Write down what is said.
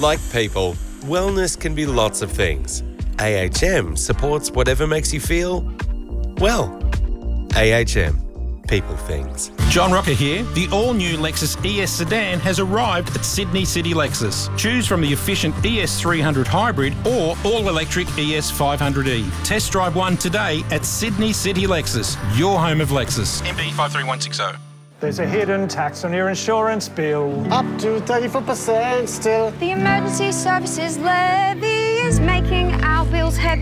Like people, wellness can be lots of things. AHM supports whatever makes you feel, well. AHM. People things. John Rocker here. The all-new Lexus ES sedan has arrived at Sydney City Lexus. Choose from the efficient ES300 hybrid or all-electric ES500e. Test drive one today at Sydney City Lexus, your home of Lexus. MB 53160. There's a hidden tax on your insurance bill. Up to 34% still. The emergency services levy is making our bills heavy.